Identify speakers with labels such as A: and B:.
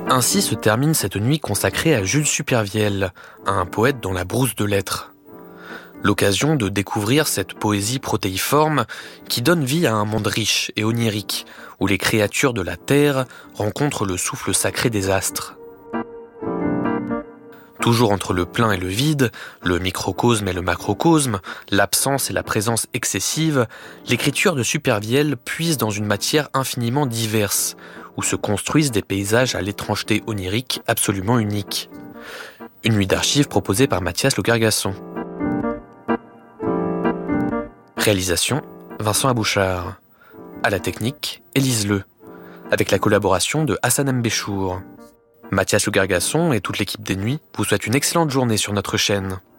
A: Ainsi se termine cette nuit consacrée à Jules Supervielle, un poète dans la brousse de lettres. L'occasion de découvrir cette poésie protéiforme qui donne vie à un monde riche et onirique, où les créatures de la terre rencontrent le souffle sacré des astres. Toujours entre le plein et le vide, le microcosme et le macrocosme, l'absence et la présence excessive, l'écriture de Supervielle puise dans une matière infiniment diverse, où se construisent des paysages à l'étrangeté onirique absolument unique. Une nuit d'archives proposée par Mathias Le Gargasson. Réalisation, Vincent Abouchard. À la technique, Élise Leu. Avec la collaboration de Hassan Mbéchour. Mathias Le Gargasson et toute l'équipe des Nuits vous souhaitent une excellente journée sur notre chaîne.